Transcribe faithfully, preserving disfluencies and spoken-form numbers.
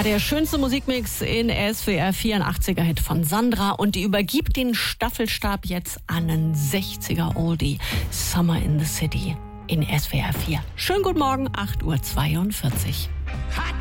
der schönste Musikmix in S W R vier, ein achtziger-Hit von Sandra. Und die übergibt den Staffelstab jetzt an einen sechziger-Oldie. Summer in the City in S W R vier. Schönen guten Morgen, acht Uhr zweiundvierzig.